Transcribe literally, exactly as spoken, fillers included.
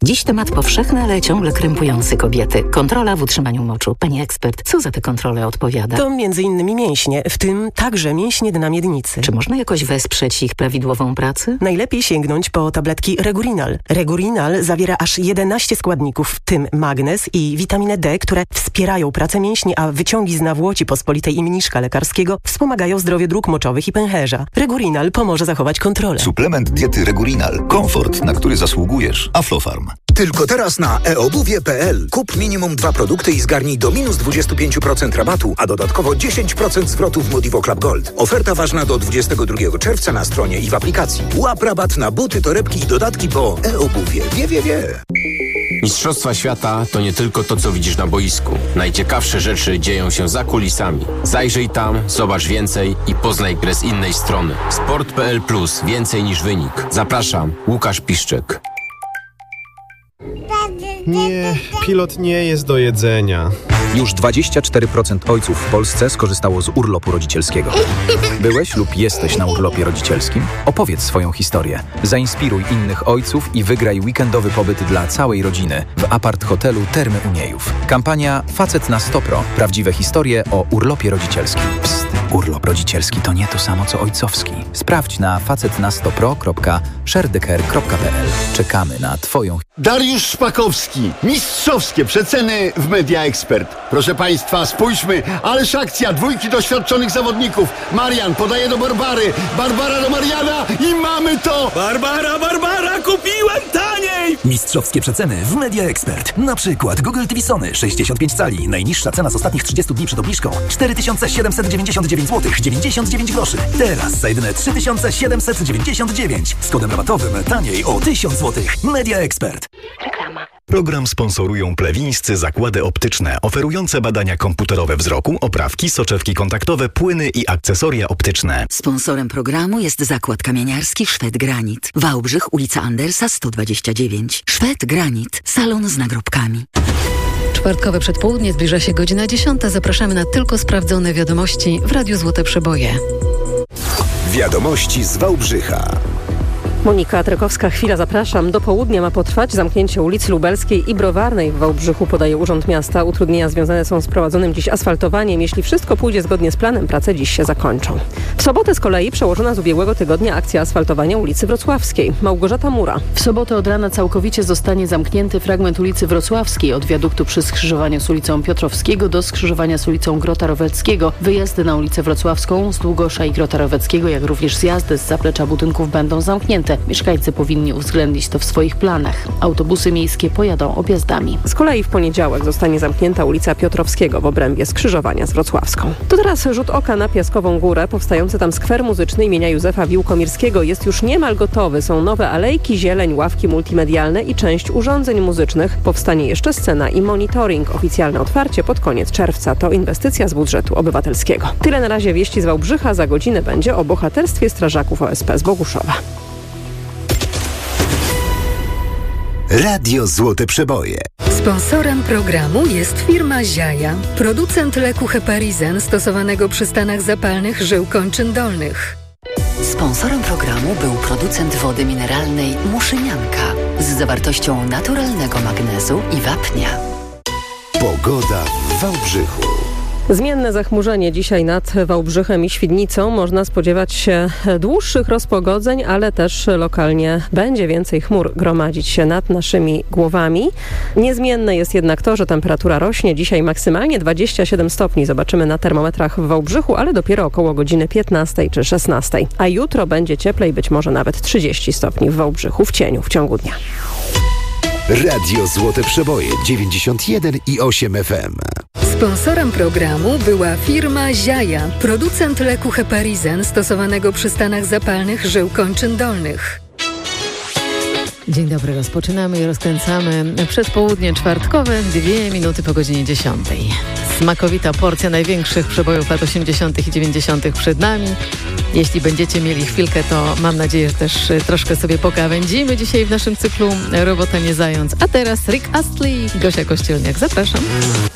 Dziś temat powszechny, ale ciągle krępujący kobiety. Kontrola w utrzymaniu moczu. Pani ekspert, co za tę kontrolę odpowiada? To między innymi mięśnie, w tym także mięśnie dna miednicy. Czy można jakoś wesprzeć ich prawidłową pracę? Najlepiej sięgnąć po tabletki Regurinal. Regurinal zawiera aż jedenaście składników, w tym magnez i witaminę D, które wspierają pracę mięśni, a wyciągi z nawłoci pospolitej i mniszka lekarskiego wspomagają zdrowie dróg moczowych i pęcherza. Regurinal pomoże zachować kontrolę. Suplement diety Regurinal. Komfort, na który zasługujesz. Aflofarm. Tylko teraz na e obuwie kropka p l. Kup minimum dwa produkty i zgarnij do minus dwadzieścia pięć procent rabatu, a dodatkowo dziesięć procent zwrotu w Modivo Club Gold. Oferta ważna do dwudziestego drugiego czerwca na stronie i w aplikacji. Łap rabat na buty, torebki i dodatki po e-obuwie. Wie, wie, wie. Mistrzostwa świata to nie tylko to, co widzisz na boisku. Najciekawsze rzeczy dzieją się za kulisami. Zajrzyj tam, zobacz więcej i poznaj grę z innej strony. sport kropka p l plus. Więcej niż wynik. Zapraszam, Łukasz Piszczek. Nie, pilot nie jest do jedzenia. Już dwadzieścia cztery procent ojców w Polsce skorzystało z urlopu rodzicielskiego. Byłeś lub jesteś na urlopie rodzicielskim? Opowiedz swoją historię. Zainspiruj innych ojców i wygraj weekendowy pobyt dla całej rodziny w apart-hotelu Termy Uniejów. Kampania Facet na sto pro. Prawdziwe historie o urlopie rodzicielskim. Psst, urlop rodzicielski to nie to samo co ojcowski. Sprawdź na facet na sto pro kropka sharedeker kropka p l. Czekamy na Twoją... Dariusz Szpakowski. Mistrzowskie przeceny w Media Expert. Proszę Państwa, spójrzmy, ależ akcja, dwójki doświadczonych zawodników. Marian podaje do Barbary, Barbara do Mariana i mamy to! Barbara, Barbara, kupiłem taniej! Mistrzowskie przeceny w Media Expert. Na przykład Google T V Sony sześćdziesiąt pięć cali. Najniższa cena z ostatnich trzydziestu dni przed obniżką cztery tysiące siedemset dziewięćdziesiąt dziewięć złotych dziewięćdziesiąt dziewięć groszy. Teraz za jedyne trzy tysiące siedemset dziewięćdziesiąt dziewięć. Z kodem rabatowym taniej o tysiąc złotych. Media Expert. Reklama. Program sponsorują plewińscy zakłady optyczne oferujące badania komputerowe wzroku, oprawki, soczewki kontaktowe, płyny i akcesoria optyczne. Sponsorem programu jest zakład kamieniarski Szwed Granit. Wałbrzych, ulica Andersa sto dwadzieścia dziewięć. Szwed Granit. Salon z nagrobkami. Czwartkowe przedpołudnie, zbliża się godzina dziesiąta. Zapraszamy na tylko sprawdzone wiadomości w Radiu Złote Przeboje. Wiadomości z Wałbrzycha. Monika Trekowska, chwila, zapraszam. Do południa ma potrwać zamknięcie ulic Lubelskiej i Browarnej w Wałbrzychu, podaje Urząd Miasta. Utrudnienia związane są z prowadzonym dziś asfaltowaniem. Jeśli wszystko pójdzie zgodnie z planem, prace dziś się zakończą. W sobotę z kolei przełożona z ubiegłego tygodnia akcja asfaltowania ulicy Wrocławskiej. Małgorzata Mura. W sobotę od rana całkowicie zostanie zamknięty fragment ulicy Wrocławskiej od wiaduktu przy skrzyżowaniu z ulicą Piotrowskiego do skrzyżowania z ulicą Grota Roweckiego. Wyjazdy na ulicę Wrocławską z Długosza i Grota Roweckiego, jak również zjazdy z zaplecza budynków będą zamknięte. Mieszkańcy powinni uwzględnić to w swoich planach. Autobusy miejskie pojadą objazdami. Z kolei w poniedziałek zostanie zamknięta ulica Piotrowskiego w obrębie skrzyżowania z Wrocławską. To teraz rzut oka na Piaskową Górę. Powstający tam skwer muzyczny imienia Józefa Wiłkomirskiego jest już niemal gotowy. Są nowe alejki, zieleń, ławki multimedialne i część urządzeń muzycznych. Powstanie jeszcze scena i monitoring. Oficjalne otwarcie pod koniec czerwca. To inwestycja z budżetu obywatelskiego. Tyle na razie wieści z Wałbrzycha. Za godzinę będzie o bohaterstwie strażaków O S P z Boguszowa. Radio Złote Przeboje. Sponsorem programu jest firma Ziaja, producent leku Heparizen stosowanego przy stanach zapalnych żył kończyn dolnych. Sponsorem programu był producent wody mineralnej Muszynianka z zawartością naturalnego magnezu i wapnia. Pogoda w Wałbrzychu. Zmienne zachmurzenie dzisiaj nad Wałbrzychem i Świdnicą. Można spodziewać się dłuższych rozpogodzeń, ale też lokalnie będzie więcej chmur gromadzić się nad naszymi głowami. Niezmienne jest jednak to, że temperatura rośnie. Dzisiaj maksymalnie dwadzieścia siedem stopni zobaczymy na termometrach w Wałbrzychu, ale dopiero około godziny piętnastej czy szesnastej. A jutro będzie cieplej, być może nawet trzydzieści stopni w Wałbrzychu w cieniu w ciągu dnia. Radio Złote Przeboje dziewięćdziesiąt jeden i osiem F M. Sponsorem programu była firma Ziaja, producent leku Heparizen stosowanego przy stanach zapalnych żył kończyn dolnych. Dzień dobry, rozpoczynamy i rozkręcamy przedpołudnie czwartkowe, dwie minuty po godzinie dziesiątej. Smakowita porcja największych przebojów lat osiemdziesiątych i dziewięćdziesiątych przed nami. Jeśli będziecie mieli chwilkę, to mam nadzieję, że też troszkę sobie pogawędzimy dzisiaj w naszym cyklu Robota nie zając. A teraz Rick Astley, Gosia Kościelniak. Zapraszam.